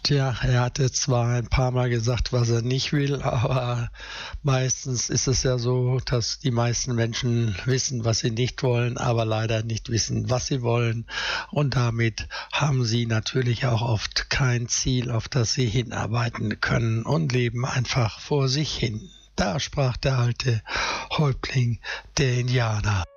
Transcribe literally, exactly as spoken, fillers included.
Tja, er hatte zwar ein paar Mal gesagt, was er nicht will, aber meistens ist es ja so, dass die meisten Menschen wissen, was sie nicht wollen, aber leider nicht wissen, was sie wollen. Und damit haben sie natürlich auch oft kein Ziel, auf das sie hinarbeiten können und leben einfach vor sich hin. Da sprach der alte Häuptling der Indianer.